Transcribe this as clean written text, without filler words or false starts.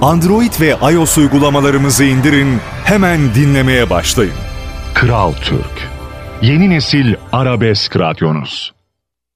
Android ve iOS uygulamalarımızı indirin, hemen dinlemeye başlayın. Kral Türk, yeni nesil arabesk radyonuz.